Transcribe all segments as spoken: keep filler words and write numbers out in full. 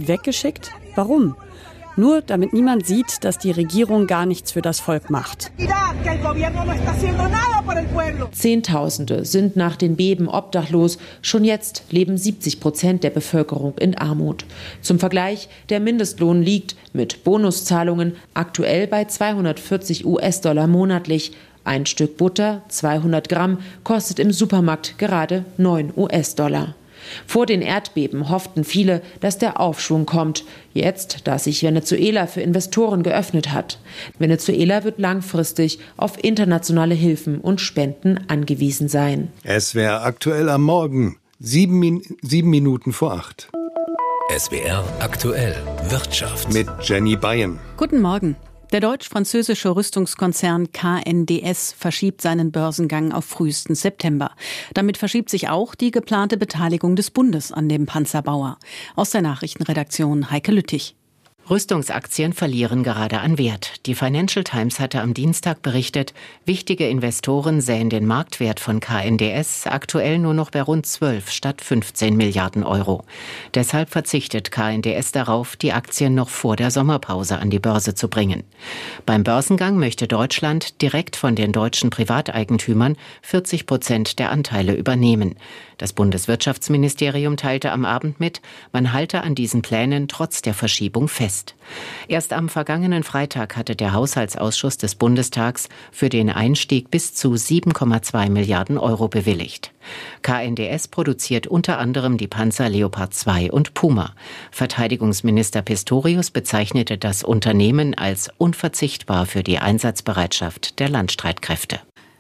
sie weggeschickt? Warum? Nur damit niemand sieht, dass die Regierung gar nichts für das Volk macht. Zehntausende sind nach den Beben obdachlos. Schon jetzt leben siebzig Prozent der Bevölkerung in Armut. Zum Vergleich, der Mindestlohn liegt mit Bonuszahlungen aktuell bei zweihundertvierzig US-Dollar monatlich. Ein Stück Butter, zweihundert Gramm, kostet im Supermarkt gerade neun US-Dollar. Vor den Erdbeben hofften viele, dass der Aufschwung kommt. Jetzt, da sich Venezuela für Investoren geöffnet hat. Venezuela wird langfristig auf internationale Hilfen und Spenden angewiesen sein. Es wäre aktuell am Morgen, sieben, Min- sieben Minuten vor acht. S W R aktuell Wirtschaft Mit Jenny Bayern. Guten Morgen. Der deutsch-französische Rüstungskonzern K N D S verschiebt seinen Börsengang auf frühestens September. Damit verschiebt sich auch die geplante Beteiligung des Bundes an dem Panzerbauer. Aus der Nachrichtenredaktion Heike Lüttich. Rüstungsaktien verlieren gerade an Wert. Die Financial Times hatte am Dienstag berichtet, wichtige Investoren sähen den Marktwert von K N D S aktuell nur noch bei rund zwölf statt fünfzehn Milliarden Euro. Deshalb verzichtet K N D S darauf, die Aktien noch vor der Sommerpause an die Börse zu bringen. Beim Börsengang möchte Deutschland direkt von den deutschen Privateigentümern vierzig Prozent der Anteile übernehmen. Das Bundeswirtschaftsministerium teilte am Abend mit, man halte an diesen Plänen trotz der Verschiebung fest. Erst am vergangenen Freitag hatte der Haushaltsausschuss des Bundestags für den Einstieg bis zu sieben Komma zwei Milliarden Euro bewilligt. K N D S produziert unter anderem die Panzer Leopard zwei und Puma. Verteidigungsminister Pistorius bezeichnete das Unternehmen als unverzichtbar für die Einsatzbereitschaft der Landstreitkräfte.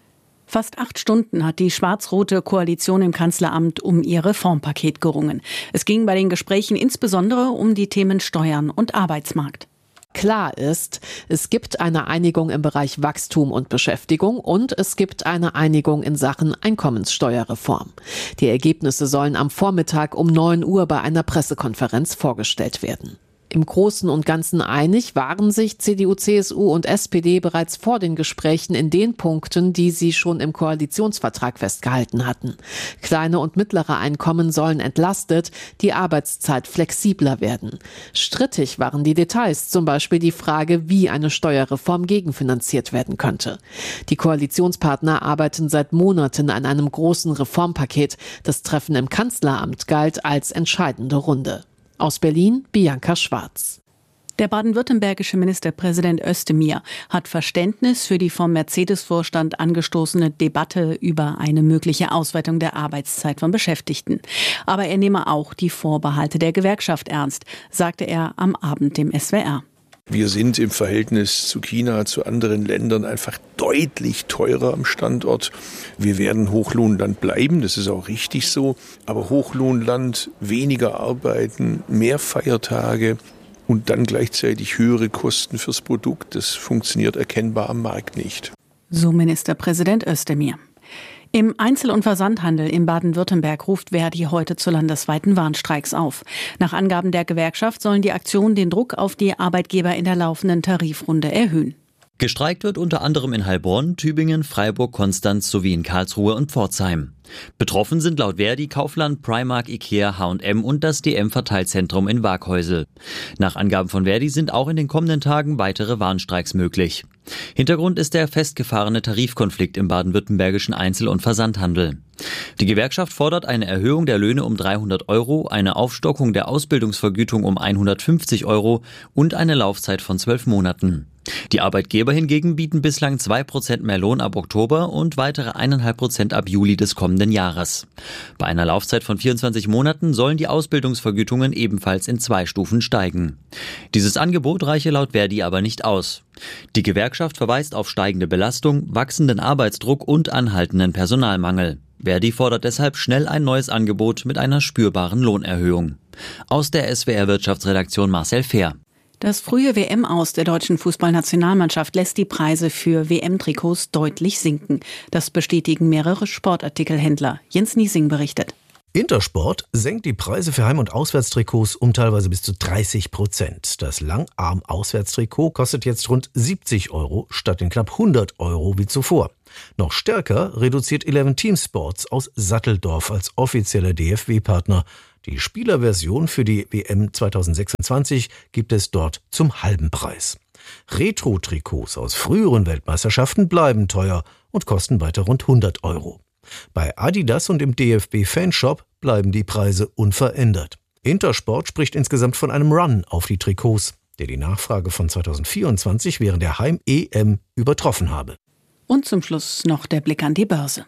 Fast acht Stunden hat die schwarz-rote Koalition im Kanzleramt um ihr Reformpaket gerungen. Es ging bei den Gesprächen insbesondere um die Themen Steuern und Arbeitsmarkt. Klar ist, es gibt eine Einigung im Bereich Wachstum und Beschäftigung und es gibt eine Einigung in Sachen Einkommenssteuerreform. Die Ergebnisse sollen am Vormittag um neun Uhr bei einer Pressekonferenz vorgestellt werden. Im Großen und Ganzen einig waren sich C D U, C S U und S P D bereits vor den Gesprächen in den Punkten, die sie schon im Koalitionsvertrag festgehalten hatten. Kleine und mittlere Einkommen sollen entlastet, die Arbeitszeit flexibler werden. Strittig waren die Details, zum Beispiel die Frage, wie eine Steuerreform gegenfinanziert werden könnte. Die Koalitionspartner arbeiten seit Monaten an einem großen Reformpaket. Das Treffen im Kanzleramt galt als entscheidende Runde. Aus Berlin, Bianca Schwarz. Der baden-württembergische Ministerpräsident Özdemir hat Verständnis für die vom Mercedes-Vorstand angestoßene Debatte über eine mögliche Ausweitung der Arbeitszeit von Beschäftigten. Aber er nehme auch die Vorbehalte der Gewerkschaft ernst, sagte er am Abend dem S W R. Wir sind im Verhältnis zu China, zu anderen Ländern einfach deutlich teurer am Standort. Wir werden Hochlohnland bleiben, das ist auch richtig so. Aber Hochlohnland, weniger arbeiten, mehr Feiertage und dann gleichzeitig höhere Kosten fürs Produkt, das funktioniert erkennbar am Markt nicht. So Ministerpräsident Özdemir. Im Einzel- und Versandhandel in Baden-Württemberg ruft Verdi heute zu landesweiten Warnstreiks auf. Nach Angaben der Gewerkschaft sollen die Aktionen den Druck auf die Arbeitgeber in der laufenden Tarifrunde erhöhen. Gestreikt wird unter anderem in Heilbronn, Tübingen, Freiburg, Konstanz sowie in Karlsruhe und Pforzheim. Betroffen sind laut Verdi Kaufland, Primark, Ikea, H und M und das D M-Verteilzentrum in Waaghäusel. Nach Angaben von Verdi sind auch in den kommenden Tagen weitere Warnstreiks möglich. Hintergrund ist der festgefahrene Tarifkonflikt im baden-württembergischen Einzel- und Versandhandel. Die Gewerkschaft fordert eine Erhöhung der Löhne um dreihundert Euro, eine Aufstockung der Ausbildungsvergütung um hundertfünfzig Euro und eine Laufzeit von zwölf Monaten. Die Arbeitgeber hingegen bieten bislang zwei Prozent mehr Lohn ab Oktober und weitere eins Komma fünf Prozent ab Juli des kommenden Jahres. Bei einer Laufzeit von vierundzwanzig Monaten sollen die Ausbildungsvergütungen ebenfalls in zwei Stufen steigen. Dieses Angebot reiche laut Verdi aber nicht aus. Die Gewerkschaft verweist auf steigende Belastung, wachsenden Arbeitsdruck und anhaltenden Personalmangel. Verdi fordert deshalb schnell ein neues Angebot mit einer spürbaren Lohnerhöhung. Aus der S W R-Wirtschaftsredaktion Marcel Fehr. Das frühe W M-Aus der deutschen Fußballnationalmannschaft lässt die Preise für W M-Trikots deutlich sinken. Das bestätigen mehrere Sportartikelhändler. Jens Niesing berichtet. Intersport senkt die Preise für Heim- und Auswärtstrikots um teilweise bis zu dreißig Prozent. Das Langarm-Auswärtstrikot kostet jetzt rund siebzig Euro statt den knapp hundert Euro wie zuvor. Noch stärker reduziert Eleven Team Sports aus Satteldorf als offizieller D F W-Partner Die Spielerversion für die W M zweitausendsechsundzwanzig gibt es dort zum halben Preis. Retro-Trikots aus früheren Weltmeisterschaften bleiben teuer und kosten weiter rund hundert Euro. Bei Adidas und im D F B-Fanshop bleiben die Preise unverändert. Intersport spricht insgesamt von einem Run auf die Trikots, der die Nachfrage von zweitausendvierundzwanzig während der Heim-E M übertroffen habe. Und zum Schluss noch der Blick an die Börse.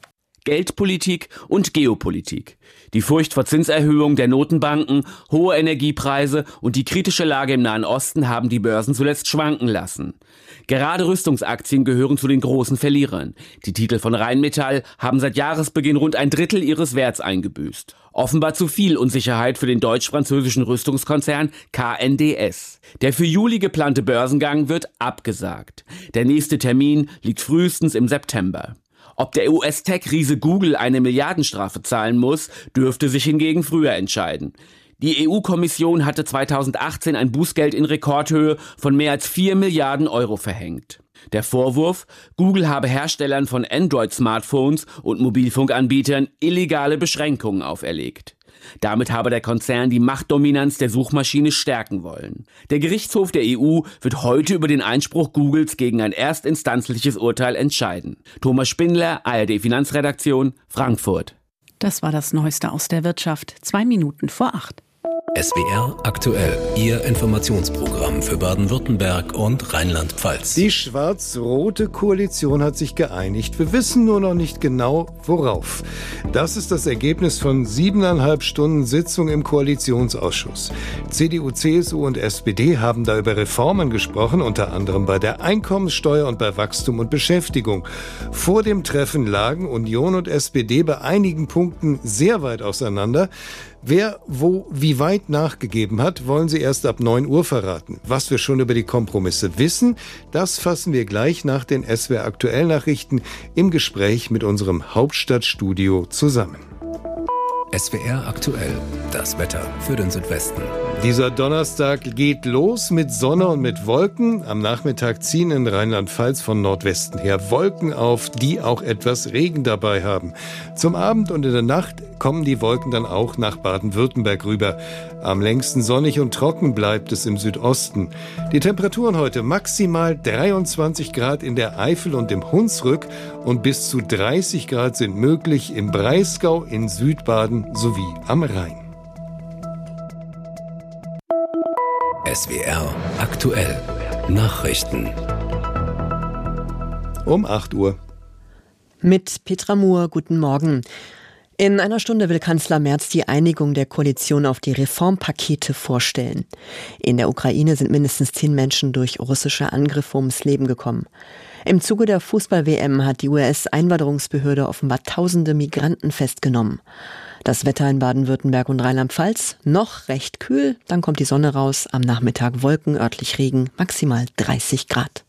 Geldpolitik und Geopolitik. Die Furcht vor Zinserhöhung der Notenbanken, hohe Energiepreise und die kritische Lage im Nahen Osten haben die Börsen zuletzt schwanken lassen. Gerade Rüstungsaktien gehören zu den großen Verlierern. Die Titel von Rheinmetall haben seit Jahresbeginn rund ein Drittel ihres Werts eingebüßt. Offenbar zu viel Unsicherheit für den deutsch-französischen Rüstungskonzern K N D S. Der für Juli geplante Börsengang wird abgesagt. Der nächste Termin liegt frühestens im September. Ob der U S-Tech-Riese Google eine Milliardenstrafe zahlen muss, dürfte sich hingegen früher entscheiden. Die E U-Kommission hatte zweitausendachtzehn ein Bußgeld in Rekordhöhe von mehr als vier Milliarden Euro verhängt. Der Vorwurf, Google habe Herstellern von Android-Smartphones und Mobilfunkanbietern illegale Beschränkungen auferlegt. Damit habe der Konzern die Machtdominanz der Suchmaschine stärken wollen. Der Gerichtshof der E U wird heute über den Einspruch Googles gegen ein erstinstanzliches Urteil entscheiden. Thomas Spindler, A R D-Finanzredaktion, Frankfurt. Das war das Neueste aus der Wirtschaft. Zwei Minuten vor acht. S W R aktuell, Ihr Informationsprogramm für Baden-Württemberg und Rheinland-Pfalz. Die schwarz-rote Koalition hat sich geeinigt. Wir wissen nur noch nicht genau, worauf. Das ist das Ergebnis von siebeneinhalb Stunden Sitzung im Koalitionsausschuss. C D U, C S U und S P D haben da über Reformen gesprochen, unter anderem bei der Einkommenssteuer und bei Wachstum und Beschäftigung. Vor dem Treffen lagen Union und S P D bei einigen Punkten sehr weit auseinander. Wer wo wie weit nachgegeben hat, wollen sie erst ab neun Uhr verraten. Was wir schon über die Kompromisse wissen, das fassen wir gleich nach den S W R Aktuell Nachrichten im Gespräch mit unserem Hauptstadtstudio zusammen. S W R aktuell, das Wetter für den Südwesten. Dieser Donnerstag geht los mit Sonne und mit Wolken. Am Nachmittag ziehen in Rheinland-Pfalz von Nordwesten her Wolken auf, die auch etwas Regen dabei haben. Zum Abend und in der Nacht kommen die Wolken dann auch nach Baden-Württemberg rüber. Am längsten sonnig und trocken bleibt es im Südosten. Die Temperaturen heute maximal dreiundzwanzig Grad in der Eifel und im Hunsrück und bis zu dreißig Grad sind möglich im Breisgau, in Südbaden sowie am Rhein. S W R aktuell Nachrichten. Um acht Uhr. Mit Petra Muhr, guten Morgen. In einer Stunde will Kanzler Merz die Einigung der Koalition auf die Reformpakete vorstellen. In der Ukraine sind mindestens zehn Menschen durch russische Angriffe ums Leben gekommen. Im Zuge der Fußball-W M hat die U S-Einwanderungsbehörde offenbar tausende Migranten festgenommen. Das Wetter in Baden-Württemberg und Rheinland-Pfalz noch recht kühl, dann kommt die Sonne raus, am Nachmittag Wolken, örtlich Regen, maximal dreißig Grad.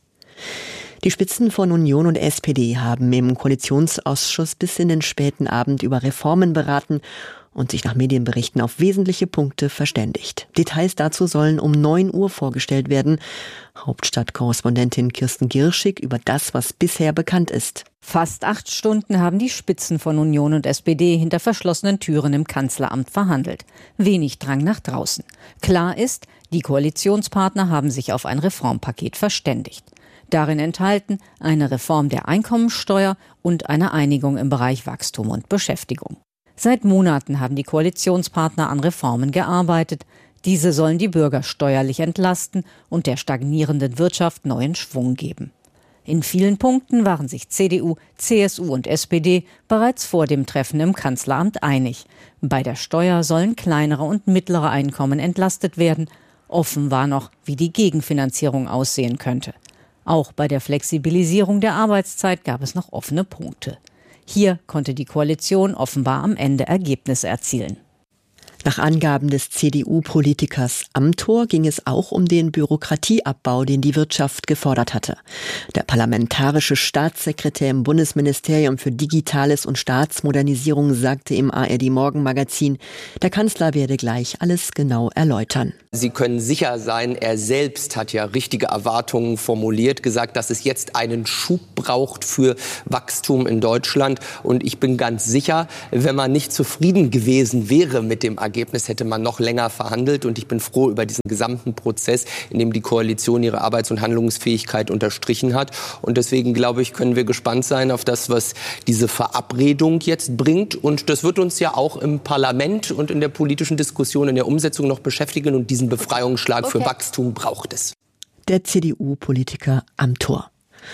Die Spitzen von Union und S P D haben im Koalitionsausschuss bis in den späten Abend über Reformen beraten und sich nach Medienberichten auf wesentliche Punkte verständigt. Details dazu sollen um neun Uhr vorgestellt werden. Hauptstadtkorrespondentin Kirsten Girschig über das, was bisher bekannt ist. Fast acht Stunden haben die Spitzen von Union und S P D hinter verschlossenen Türen im Kanzleramt verhandelt. Wenig drang nach draußen. Klar ist, die Koalitionspartner haben sich auf ein Reformpaket verständigt. Darin enthalten eine Reform der Einkommensteuer und eine Einigung im Bereich Wachstum und Beschäftigung. Seit Monaten haben die Koalitionspartner an Reformen gearbeitet. Diese sollen die Bürger steuerlich entlasten und der stagnierenden Wirtschaft neuen Schwung geben. In vielen Punkten waren sich C D U, C S U und S P D bereits vor dem Treffen im Kanzleramt einig. Bei der Steuer sollen kleinere und mittlere Einkommen entlastet werden. Offen war noch, wie die Gegenfinanzierung aussehen könnte. Auch bei der Flexibilisierung der Arbeitszeit gab es noch offene Punkte. Hier konnte die Koalition offenbar am Ende Ergebnisse erzielen. Nach Angaben des C D U-Politikers Amthor ging es auch um den Bürokratieabbau, den die Wirtschaft gefordert hatte. Der parlamentarische Staatssekretär im Bundesministerium für Digitales und Staatsmodernisierung sagte im A R D-Morgenmagazin, der Kanzler werde gleich alles genau erläutern. Sie können sicher sein, er selbst hat ja richtige Erwartungen formuliert, gesagt, dass es jetzt einen Schub braucht für Wachstum in Deutschland. Und ich bin ganz sicher, wenn man nicht zufrieden gewesen wäre mit dem Ergebnis, Ergebnis hätte man noch länger verhandelt. Und ich bin froh über diesen gesamten Prozess, in dem die Koalition ihre Arbeits- und Handlungsfähigkeit unterstrichen hat. Und deswegen, glaube ich, können wir gespannt sein auf das, was diese Verabredung jetzt bringt. Und das wird uns ja auch im Parlament und in der politischen Diskussion, in der Umsetzung noch beschäftigen. Und diesen Befreiungsschlag okay. für Wachstum braucht es. Der C D U-Politiker am Tor.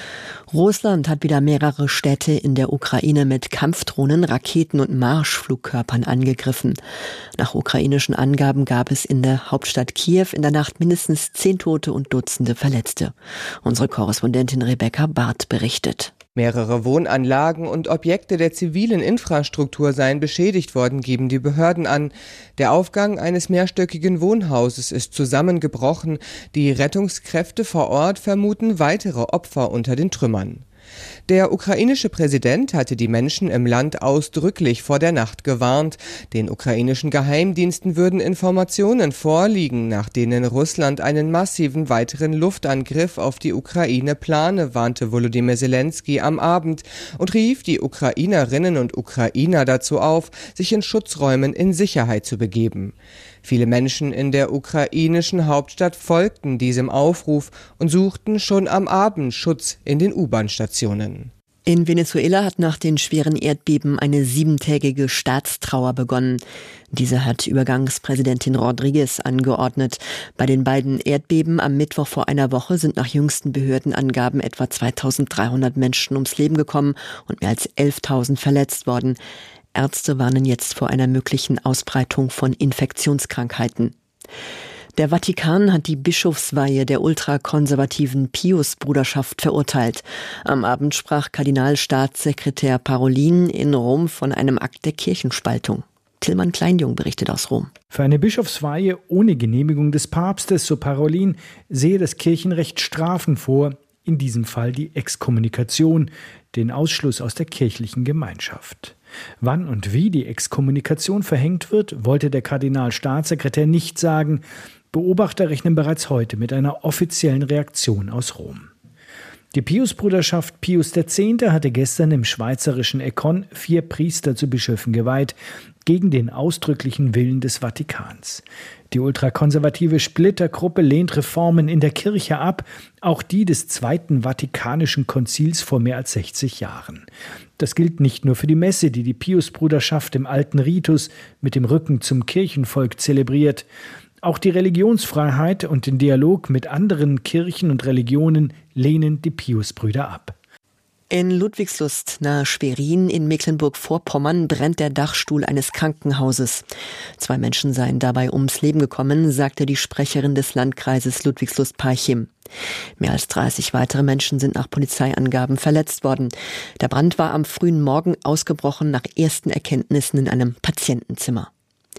Russland hat wieder mehrere Städte in der Ukraine mit Kampfdrohnen, Raketen und Marschflugkörpern angegriffen. Nach ukrainischen Angaben gab es in der Hauptstadt Kiew in der Nacht mindestens zehn Tote und Dutzende Verletzte. Unsere Korrespondentin Rebecca Barth berichtet. Mehrere Wohnanlagen und Objekte der zivilen Infrastruktur seien beschädigt worden, geben die Behörden an. Der Aufgang eines mehrstöckigen Wohnhauses ist zusammengebrochen. Die Rettungskräfte vor Ort vermuten weitere Opfer unter den Trümmern. Der ukrainische Präsident hatte die Menschen im Land ausdrücklich vor der Nacht gewarnt. Den ukrainischen Geheimdiensten würden Informationen vorliegen, nach denen Russland einen massiven weiteren Luftangriff auf die Ukraine plane, warnte Volodymyr Zelensky am Abend und rief die Ukrainerinnen und Ukrainer dazu auf, sich in Schutzräumen in Sicherheit zu begeben. Viele Menschen in der ukrainischen Hauptstadt folgten diesem Aufruf und suchten schon am Abend Schutz in den U-Bahn-Stationen. In Venezuela hat nach den schweren Erdbeben eine siebentägige Staatstrauer begonnen. Diese hat Übergangspräsidentin Rodriguez angeordnet. Bei den beiden Erdbeben am Mittwoch vor einer Woche sind nach jüngsten Behördenangaben etwa zweitausenddreihundert Menschen ums Leben gekommen und mehr als elftausend verletzt worden. Ärzte warnen jetzt vor einer möglichen Ausbreitung von Infektionskrankheiten. Der Vatikan hat die Bischofsweihe der ultrakonservativen Pius-Bruderschaft verurteilt. Am Abend sprach Kardinalstaatssekretär Parolin in Rom von einem Akt der Kirchenspaltung. Tillmann Kleinjung berichtet aus Rom. Für eine Bischofsweihe ohne Genehmigung des Papstes, so Parolin, sehe das Kirchenrecht Strafen vor, in diesem Fall die Exkommunikation, den Ausschluss aus der kirchlichen Gemeinschaft. Wann und wie die Exkommunikation verhängt wird, wollte der Kardinalstaatssekretär nicht sagen. Beobachter rechnen bereits heute mit einer offiziellen Reaktion aus Rom. Die Pius-Bruderschaft Pius der Zehnte hatte gestern im schweizerischen Eckern vier Priester zu Bischöfen geweiht, gegen den ausdrücklichen Willen des Vatikans. Die ultrakonservative Splittergruppe lehnt Reformen in der Kirche ab, auch die des Zweiten Vatikanischen Konzils vor mehr als sechzig Jahren. Das gilt nicht nur für die Messe, die die Pius-Bruderschaft im alten Ritus mit dem Rücken zum Kirchenvolk zelebriert. Auch die Religionsfreiheit und den Dialog mit anderen Kirchen und Religionen lehnen die Pius-Brüder ab. In Ludwigslust nahe Schwerin in Mecklenburg-Vorpommern brennt der Dachstuhl eines Krankenhauses. Zwei Menschen seien dabei ums Leben gekommen, sagte die Sprecherin des Landkreises Ludwigslust-Parchim. Mehr als dreißig weitere Menschen sind nach Polizeiangaben verletzt worden. Der Brand war am frühen Morgen ausgebrochen nach ersten Erkenntnissen in einem Patientenzimmer.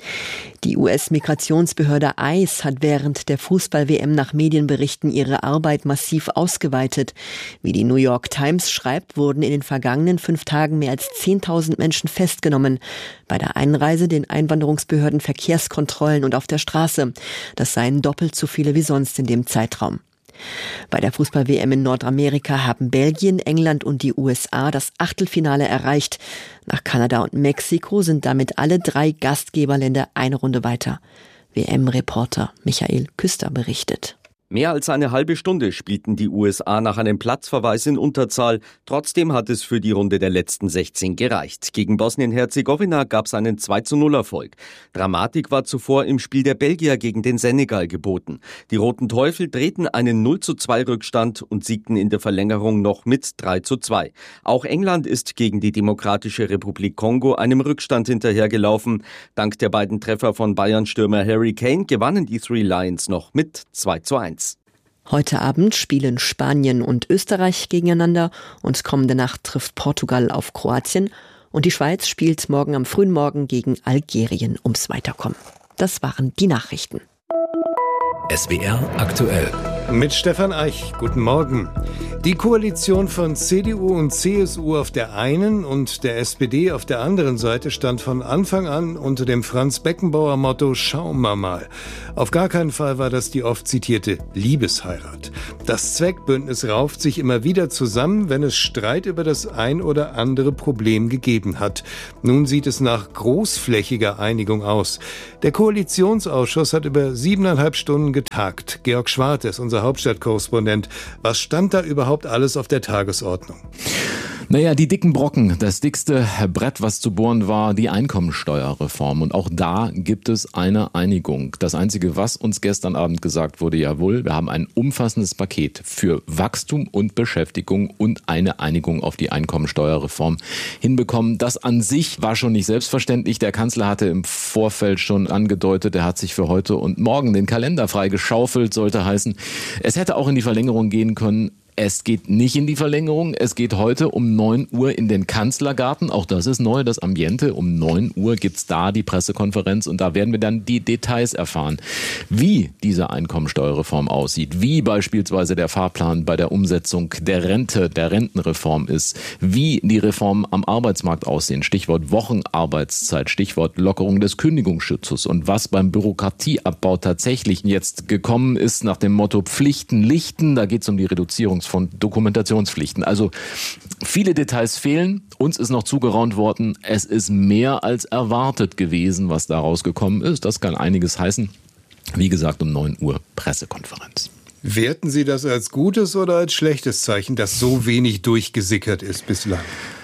Die U S-Migrationsbehörde I C E hat während der Fußball-W M nach Medienberichten ihre Arbeit massiv ausgeweitet. Wie die New York Times schreibt, wurden in den vergangenen fünf Tagen mehr als zehntausend Menschen festgenommen. Bei der Einreise, den Einwanderungsbehörden, Verkehrskontrollen und auf der Straße. Das seien doppelt so viele wie sonst in dem Zeitraum. Bei der Fußball-W M in Nordamerika haben Belgien, England und die U S A das Achtelfinale erreicht. Nach Kanada und Mexiko sind damit alle drei Gastgeberländer eine Runde weiter. W M-Reporter Michael Küster berichtet. Mehr als eine halbe Stunde spielten die U S A nach einem Platzverweis in Unterzahl. Trotzdem hat es für die Runde der letzten sechzehn gereicht. Gegen Bosnien-Herzegowina gab es einen zwei zu null Erfolg. Dramatik war zuvor im Spiel der Belgier gegen den Senegal geboten. Die Roten Teufel drehten einen null zu zwei Rückstand und siegten in der Verlängerung noch mit drei zu zwei. Auch England ist gegen die Demokratische Republik Kongo einem Rückstand hinterhergelaufen. Dank der beiden Treffer von Bayern-Stürmer Harry Kane gewannen die Three Lions noch mit zwei zu eins. Heute Abend spielen Spanien und Österreich gegeneinander und kommende Nacht trifft Portugal auf Kroatien und die Schweiz spielt morgen am frühen Morgen gegen Algerien ums Weiterkommen. Das waren die Nachrichten. S W R aktuell. Mit Stefan Eich, guten Morgen. Die Koalition von C D U und C S U auf der einen und der S P D auf der anderen Seite stand von Anfang an unter dem Franz-Beckenbauer-Motto „Schauen wir mal". Auf gar keinen Fall war das die oft zitierte Liebesheirat. Das Zweckbündnis rauft sich immer wieder zusammen, wenn es Streit über das ein oder andere Problem gegeben hat. Nun sieht es nach großflächiger Einigung aus. Der Koalitionsausschuss hat über siebeneinhalb Stunden getagt. Georg Schwart ist unser Hauptstadtkorrespondent. Was stand da überhaupt alles auf der Tagesordnung? Naja, die dicken Brocken. Das dickste Brett, was zu bohren war, die Einkommensteuerreform. Und auch da gibt es eine Einigung. Das Einzige, was uns gestern Abend gesagt wurde, jawohl, wir haben ein umfassendes Paket für Wachstum und Beschäftigung und eine Einigung auf die Einkommensteuerreform hinbekommen. Das an sich war schon nicht selbstverständlich. Der Kanzler hatte im Vorfeld schon angedeutet, er hat sich für heute und morgen den Kalender freigeschaufelt, sollte heißen. Es hätte auch in die Verlängerung gehen können. Es geht nicht in die Verlängerung. Es geht heute um neun Uhr in den Kanzlergarten. Auch das ist neu, das Ambiente. Um neun Uhr gibt's da die Pressekonferenz und da werden wir dann die Details erfahren. Wie diese Einkommensteuerreform aussieht, wie beispielsweise der Fahrplan bei der Umsetzung der Rente, der Rentenreform ist, wie die Reformen am Arbeitsmarkt aussehen. Stichwort Wochenarbeitszeit, Stichwort Lockerung des Kündigungsschutzes und was beim Bürokratieabbau tatsächlich jetzt gekommen ist nach dem Motto Pflichten lichten. Da geht es um die Reduzierung von Dokumentationspflichten. Also viele Details fehlen. Uns ist noch zugeraunt worden. Es ist mehr als erwartet gewesen, was daraus gekommen ist. Das kann einiges heißen. Wie gesagt, um neun Uhr Pressekonferenz. Werten Sie das als gutes oder als schlechtes Zeichen, dass so wenig durchgesickert ist bislang?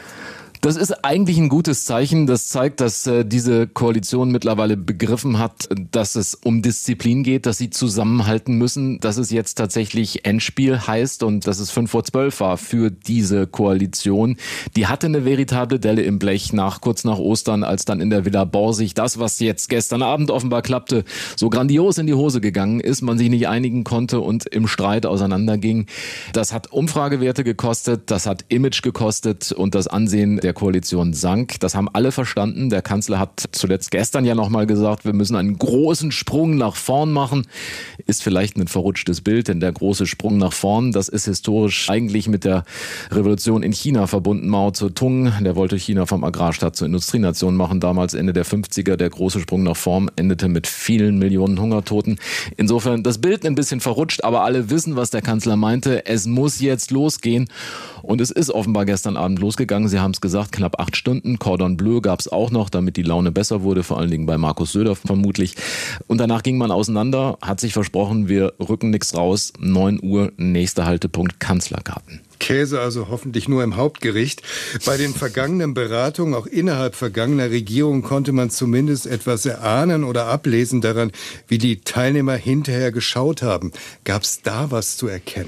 Das ist eigentlich ein gutes Zeichen. Das zeigt, dass äh, diese Koalition mittlerweile begriffen hat, dass es um Disziplin geht, dass sie zusammenhalten müssen, dass es jetzt tatsächlich Endspiel heißt und dass es fünf vor zwölf war für diese Koalition. Die hatte eine veritable Delle im Blech nach kurz nach Ostern, als dann in der Villa Borsig das, was jetzt gestern Abend offenbar klappte, so grandios in die Hose gegangen ist, man sich nicht einigen konnte und im Streit auseinanderging. Das hat Umfragewerte gekostet, das hat Image gekostet und das Ansehen der Koalition sank. Das haben alle verstanden. Der Kanzler hat zuletzt gestern ja nochmal gesagt, wir müssen einen großen Sprung nach vorn machen. Ist vielleicht ein verrutschtes Bild, denn der große Sprung nach vorn, das ist historisch eigentlich mit der Revolution in China verbunden. Mao Zedong, der wollte China vom Agrarstaat zur Industrienation machen. Damals Ende der fünfziger, der große Sprung nach vorn endete mit vielen Millionen Hungertoten. Insofern das Bild ein bisschen verrutscht, aber alle wissen, was der Kanzler meinte. Es muss jetzt losgehen. Und es ist offenbar gestern Abend losgegangen. Sie haben es gesagt, knapp acht Stunden. Cordon Bleu gab es auch noch, damit die Laune besser wurde, vor allen Dingen bei Markus Söder vermutlich. Und danach ging man auseinander, hat sich versprochen, wir rücken nichts raus. neun Uhr, nächster Haltepunkt, Kanzlergarten. Käse also hoffentlich nur im Hauptgericht. Bei den vergangenen Beratungen, auch innerhalb vergangener Regierungen, konnte man zumindest etwas erahnen oder ablesen daran, wie die Teilnehmer hinterher geschaut haben. Gab es da was zu erkennen?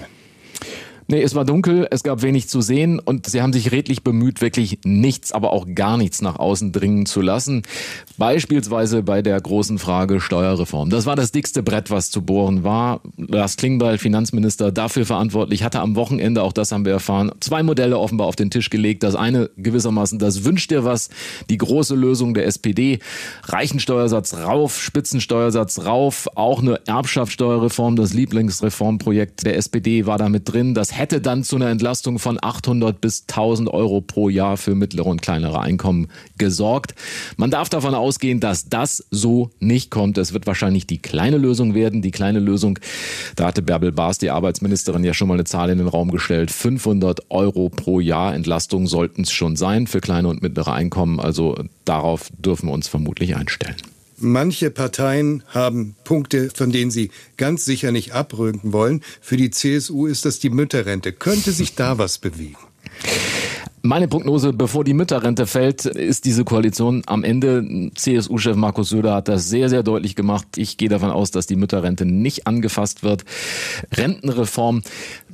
Nee, es war dunkel, es gab wenig zu sehen und sie haben sich redlich bemüht, wirklich nichts, aber auch gar nichts nach außen dringen zu lassen. Beispielsweise bei der großen Frage Steuerreform. Das war das dickste Brett, was zu bohren war. Lars Klingbeil, Finanzminister, dafür verantwortlich, hatte am Wochenende, auch das haben wir erfahren, zwei Modelle offenbar auf den Tisch gelegt. Das eine gewissermaßen, das wünscht dir was, die große Lösung der S P D. Reichensteuersatz rauf, Spitzensteuersatz rauf, auch eine Erbschaftssteuerreform, das Lieblingsreformprojekt der S P D war da mit drin. Das hätte dann zu einer Entlastung von achthundert bis tausend Euro pro Jahr für mittlere und kleinere Einkommen gesorgt. Man darf davon ausgehen, dass das so nicht kommt. Es wird wahrscheinlich die kleine Lösung werden. Die kleine Lösung, da hatte Bärbel Baas, die Arbeitsministerin, ja schon mal eine Zahl in den Raum gestellt. fünfhundert Euro pro Jahr Entlastung sollten es schon sein für kleine und mittlere Einkommen. Also darauf dürfen wir uns vermutlich einstellen. Manche Parteien haben Punkte, von denen sie ganz sicher nicht abrücken wollen. Für die C S U ist das die Mütterrente. Könnte sich da was bewegen? Meine Prognose, bevor die Mütterrente fällt, ist diese Koalition am Ende. C S U-Chef Markus Söder hat das sehr, sehr deutlich gemacht. Ich gehe davon aus, dass die Mütterrente nicht angefasst wird. Rentenreform.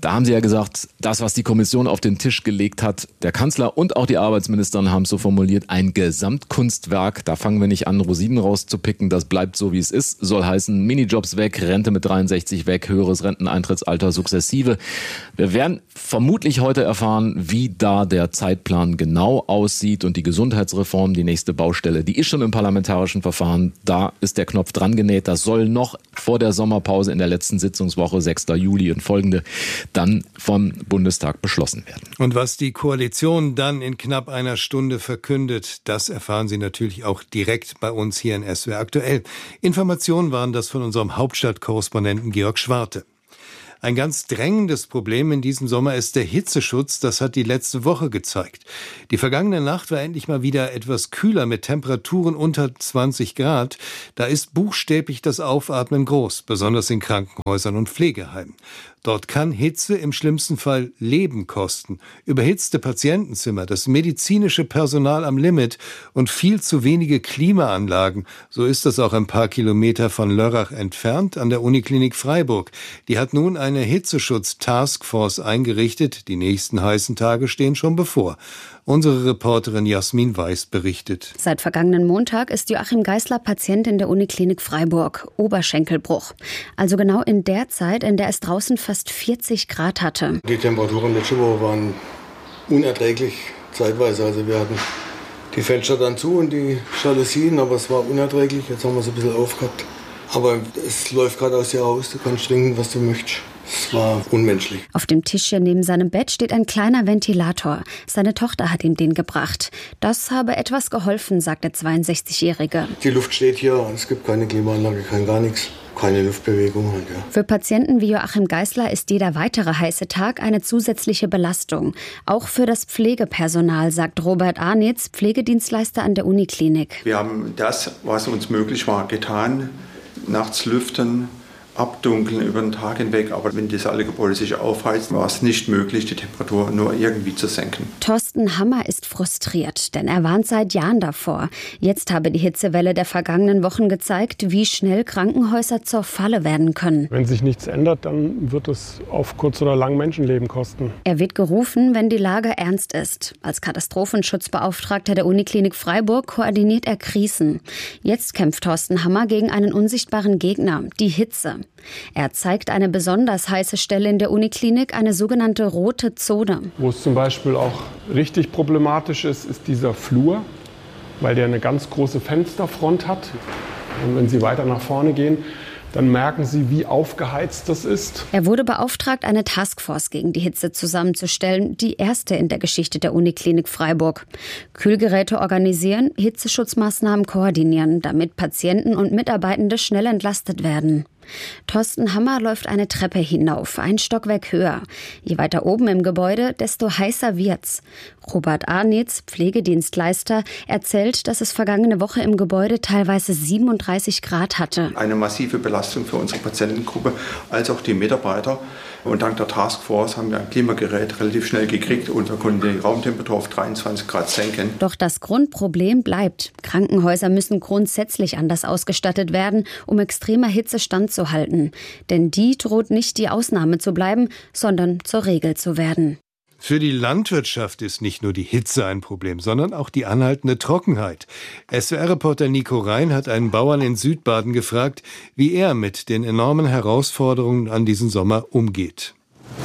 Da haben Sie ja gesagt, das, was die Kommission auf den Tisch gelegt hat, der Kanzler und auch die Arbeitsministerin haben es so formuliert, ein Gesamtkunstwerk. Da fangen wir nicht an, Rosinen rauszupicken. Das bleibt so, wie es ist. Soll heißen, Minijobs weg, Rente mit dreiundsechzig weg, höheres Renteneintrittsalter sukzessive. Wir werden vermutlich heute erfahren, wie da der Zeitplan genau aussieht. Und die Gesundheitsreform, die nächste Baustelle, die ist schon im parlamentarischen Verfahren. Da ist der Knopf dran genäht. Das soll noch vor der Sommerpause in der letzten Sitzungswoche, sechster Juli und folgende, dann vom Bundestag beschlossen werden. Und was die Koalition dann in knapp einer Stunde verkündet, das erfahren Sie natürlich auch direkt bei uns hier in S W R aktuell. Informationen waren das von unserem Hauptstadtkorrespondenten Georg Schwarte. Ein ganz drängendes Problem in diesem Sommer ist der Hitzeschutz. Das hat die letzte Woche gezeigt. Die vergangene Nacht war endlich mal wieder etwas kühler mit Temperaturen unter zwanzig Grad. Da ist buchstäblich das Aufatmen groß, besonders in Krankenhäusern und Pflegeheimen. Dort kann Hitze im schlimmsten Fall Leben kosten. Überhitzte Patientenzimmer, das medizinische Personal am Limit und viel zu wenige Klimaanlagen. So ist das auch ein paar Kilometer von Lörrach entfernt an der Uniklinik Freiburg. Die hat nun eine Hitzeschutz-Taskforce eingerichtet. Die nächsten heißen Tage stehen schon bevor. Unsere Reporterin Jasmin Weiß berichtet. Seit vergangenen Montag ist Joachim Geisler Patient in der Uniklinik Freiburg. Oberschenkelbruch. Also genau in der Zeit, in der es draußen fast vierzig Grad hatte. Die Temperaturen letzte Woche waren unerträglich zeitweise. Also wir hatten die Fenster dann zu und die Jalousien, aber es war unerträglich. Jetzt haben wir es ein bisschen aufgehabt. Aber es läuft gerade aus dir raus. Du kannst trinken, was du möchtest. Es war unmenschlich. Auf dem Tischchen neben seinem Bett steht ein kleiner Ventilator. Seine Tochter hat ihm den gebracht. Das habe etwas geholfen, sagt der zweiundsechzigjährige. Die Luft steht hier, es gibt keine Klimaanlage, kein gar nichts. Keine Luftbewegung halt, ja. Für Patienten wie Joachim Geisler ist jeder weitere heiße Tag eine zusätzliche Belastung. Auch für das Pflegepersonal, sagt Robert Arnitz, Pflegedienstleister an der Uniklinik. Wir haben das, was uns möglich war, getan. Nachts lüften, abdunkeln über den Tag hinweg. Aber wenn diese alle Gebäude sich aufheizen, war es nicht möglich, die Temperatur nur irgendwie zu senken. Thorsten Hammer ist frustriert, denn er warnt seit Jahren davor. Jetzt habe die Hitzewelle der vergangenen Wochen gezeigt, wie schnell Krankenhäuser zur Falle werden können. Wenn sich nichts ändert, dann wird es auf kurz oder lang Menschenleben kosten. Er wird gerufen, wenn die Lage ernst ist. Als Katastrophenschutzbeauftragter der Uniklinik Freiburg koordiniert er Krisen. Jetzt kämpft Thorsten Hammer gegen einen unsichtbaren Gegner, die Hitze. Er zeigt eine besonders heiße Stelle in der Uniklinik, eine sogenannte rote Zone. Wo es zum Beispiel auch richtig problematisch ist, ist dieser Flur, weil der eine ganz große Fensterfront hat. Und wenn Sie weiter nach vorne gehen, dann merken Sie, wie aufgeheizt das ist. Er wurde beauftragt, eine Taskforce gegen die Hitze zusammenzustellen, die erste in der Geschichte der Uniklinik Freiburg. Kühlgeräte organisieren, Hitzeschutzmaßnahmen koordinieren, damit Patienten und Mitarbeitende schnell entlastet werden. Thorsten Hammer läuft eine Treppe hinauf, ein Stockwerk höher. Je weiter oben im Gebäude, desto heißer wird's. Robert Arnitz, Pflegedienstleister, erzählt, dass es vergangene Woche im Gebäude teilweise siebenunddreißig Grad hatte. Eine massive Belastung für unsere Patientengruppe als auch die Mitarbeiter. Und dank der Taskforce haben wir ein Klimagerät relativ schnell gekriegt und wir konnten die Raumtemperatur auf dreiundzwanzig Grad senken. Doch das Grundproblem bleibt. Krankenhäuser müssen grundsätzlich anders ausgestattet werden, um extremer Hitze standzuhalten. Denn die droht nicht die Ausnahme zu bleiben, sondern zur Regel zu werden. Für die Landwirtschaft ist nicht nur die Hitze ein Problem, sondern auch die anhaltende Trockenheit. S W R-Reporter Nico Rhein hat einen Bauern in Südbaden gefragt, wie er mit den enormen Herausforderungen an diesem Sommer umgeht.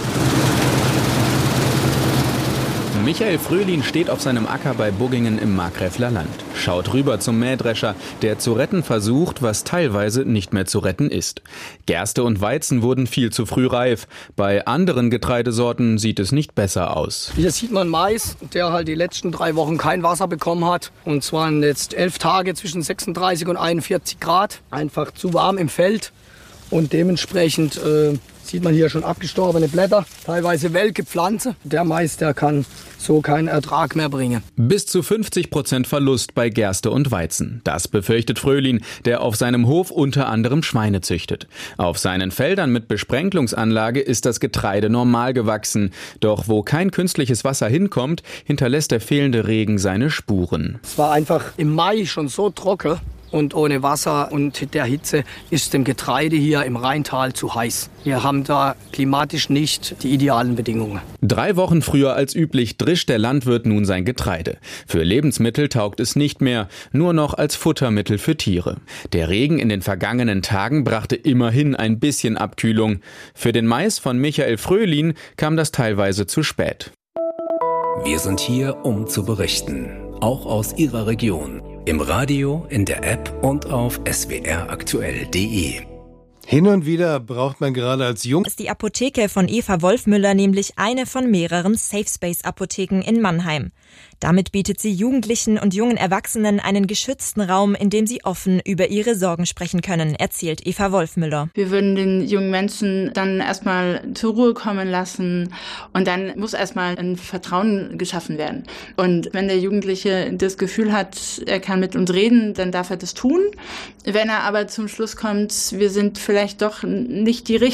Michael Fröhlin steht auf seinem Acker bei Buggingen im Markgräfler Land. Schaut rüber zum Mähdrescher, der zu retten versucht, was teilweise nicht mehr zu retten ist. Gerste und Weizen wurden viel zu früh reif. Bei anderen Getreidesorten sieht es nicht besser aus. Hier sieht man Mais, der halt die letzten drei Wochen kein Wasser bekommen hat. Und zwar jetzt elf Tage zwischen sechsunddreißig und einundvierzig Grad. Einfach zu warm im Feld. Und dementsprechend äh, sieht man hier schon abgestorbene Blätter, teilweise welke Pflanze. Der Mais, der kann so keinen Ertrag mehr bringen. Bis zu fünfzig Prozent Verlust bei Gerste und Weizen. Das befürchtet Fröhlin, der auf seinem Hof unter anderem Schweine züchtet. Auf seinen Feldern mit Besprenkelungsanlage ist das Getreide normal gewachsen. Doch wo kein künstliches Wasser hinkommt, hinterlässt der fehlende Regen seine Spuren. Es war einfach im Mai schon so trocken, und ohne Wasser und der Hitze ist dem Getreide hier im Rheintal zu heiß. Wir haben da klimatisch nicht die idealen Bedingungen. Drei Wochen früher als üblich drischt der Landwirt nun sein Getreide. Für Lebensmittel taugt es nicht mehr, nur noch als Futtermittel für Tiere. Der Regen in den vergangenen Tagen brachte immerhin ein bisschen Abkühlung. Für den Mais von Michael Fröhlin kam das teilweise zu spät. Wir sind hier, um zu berichten, auch aus Ihrer Region. Im Radio, in der App und auf s w r aktuell punkt d e. Hin und wieder braucht man gerade als Jung... Ist die Apotheke von Eva Wolfmüller nämlich eine von mehreren Safe-Space-Apotheken in Mannheim. Damit bietet sie Jugendlichen und jungen Erwachsenen einen geschützten Raum, in dem sie offen über ihre Sorgen sprechen können, erzählt Eva Wolfmüller. Wir würden den jungen Menschen dann erstmal zur Ruhe kommen lassen und dann muss erstmal ein Vertrauen geschaffen werden. Und wenn der Jugendliche das Gefühl hat, er kann mit uns reden, dann darf er das tun. Wenn er aber zum Schluss kommt, wir sind vielleicht doch nicht die richtigen,